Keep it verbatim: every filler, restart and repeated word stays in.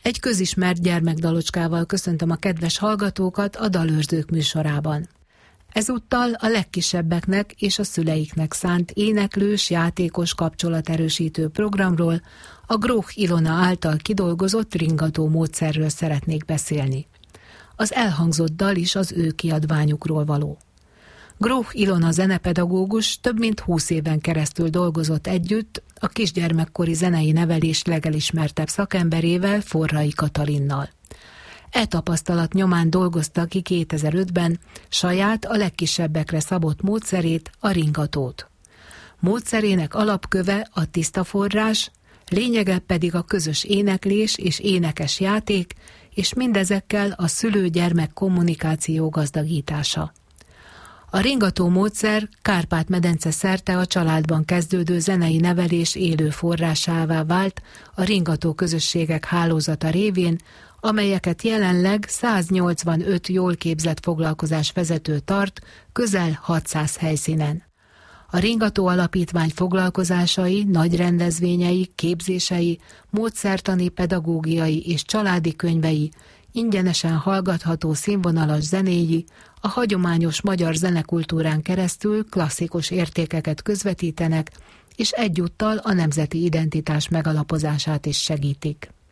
Egy közismert gyermekdalocskával köszöntöm a kedves hallgatókat a Dalőrzők műsorában. Ezúttal a legkisebbeknek és a szüleiknek szánt éneklős, játékos kapcsolaterősítő programról, a Gróch Ilona által kidolgozott ringató módszerről szeretnék beszélni. Az elhangzott dal is az ő kiadványukról való. Gróch Ilona zenepedagógus több mint húsz éven keresztül dolgozott együtt a kisgyermekkori zenei nevelés legelismertebb szakemberével, Forrai Katalinnal. E tapasztalat nyomán dolgozta ki kétezer-ötben saját, a legkisebbekre szabott módszerét, a ringatót. Módszerének alapköve a tiszta forrás, lényege pedig a közös éneklés és énekes játék, és mindezekkel a szülő-gyermek kommunikáció gazdagítása. A ringató módszer Kárpát-medence szerte a családban kezdődő zenei nevelés élő forrásává vált a ringató közösségek hálózata révén, amelyeket jelenleg száznyolcvanöt jól képzett foglalkozás vezető tart közel hatszáz helyszínen. A Ringató Alapítvány foglalkozásai, nagy rendezvényei, képzései, módszertani, pedagógiai és családi könyvei, ingyenesen hallgatható színvonalas zenéi, a hagyományos magyar zenekultúrán keresztül klasszikus értékeket közvetítenek, és egyúttal a nemzeti identitás megalapozását is segítik.